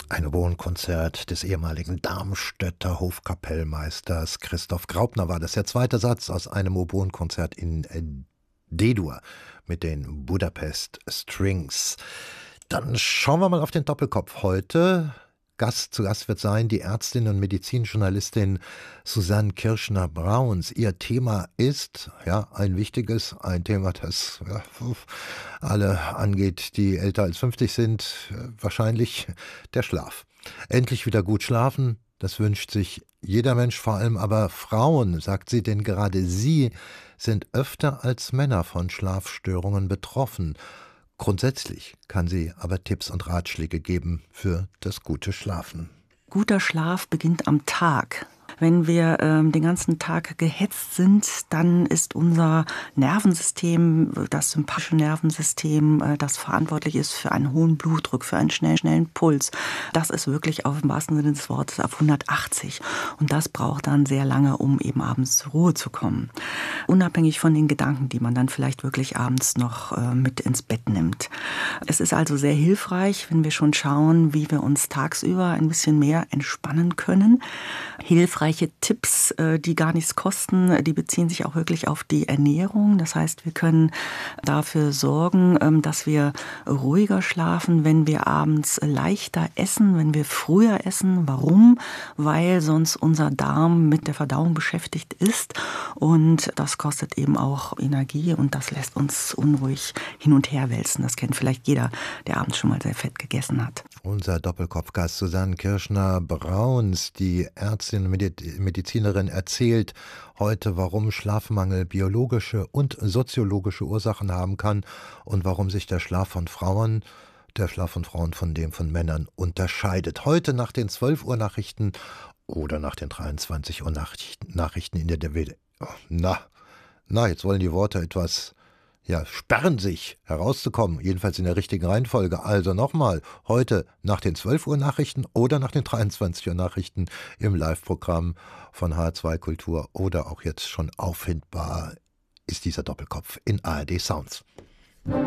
Ein Oboenkonzert des ehemaligen Darmstädter Hofkapellmeisters Christoph Graupner war das. Der zweite Satz aus einem Oboenkonzert in D-Dur mit den Budapest Strings. Dann schauen wir mal auf den Doppelkopf heute. Zu Gast wird sein die Ärztin und Medizinjournalistin Susanne Kirschner-Brauns. Ihr Thema ist, ja, ein wichtiges, ein Thema, das alle angeht, die älter als 50 sind, wahrscheinlich der Schlaf. Endlich wieder gut schlafen, das wünscht sich jeder Mensch, vor allem aber Frauen, sagt sie, denn gerade sie sind öfter als Männer von Schlafstörungen betroffen. Grundsätzlich kann sie aber Tipps und Ratschläge geben für das gute Schlafen. Guter Schlaf beginnt am Tag. Wenn wir den ganzen Tag gehetzt sind, dann ist unser Nervensystem, das sympathische Nervensystem, das verantwortlich ist für einen hohen Blutdruck, für einen schnellen Puls, das ist wirklich im wahrsten Sinne des Wortes auf 180. Und das braucht dann sehr lange, um eben abends zur Ruhe zu kommen. Unabhängig von den Gedanken, die man dann vielleicht wirklich abends noch mit ins Bett nimmt. Es ist also sehr hilfreich, wenn wir schon schauen, wie wir uns tagsüber ein bisschen mehr entspannen können. Hilfreiche Tipps, die gar nichts kosten, die beziehen sich auch wirklich auf die Ernährung. Das heißt, wir können dafür sorgen, dass wir ruhiger schlafen, wenn wir abends leichter essen, wenn wir früher essen. Warum? Weil sonst unser Darm mit der Verdauung beschäftigt ist und das kostet eben auch Energie und das lässt uns unruhig hin und her wälzen. Das kennt vielleicht jeder, der abends schon mal sehr fett gegessen hat. Unser Doppelkopfgast Susanne Kirschner-Brauns, die Ärztin und Medizinerin, erzählt heute, warum Schlafmangel biologische und soziologische Ursachen haben kann und warum sich der Schlaf von Frauen von dem von Männern unterscheidet. Heute nach den 12 Uhr Nachrichten oder nach den 23 Uhr Nachrichten in der Welt. Jetzt wollen die Worte etwas sperren sich, herauszukommen, jedenfalls in der richtigen Reihenfolge. Also nochmal, heute nach den 12 Uhr Nachrichten oder nach den 23 Uhr Nachrichten im Live-Programm von H2 Kultur oder auch jetzt schon auffindbar ist dieser Doppelkopf in ARD Sounds.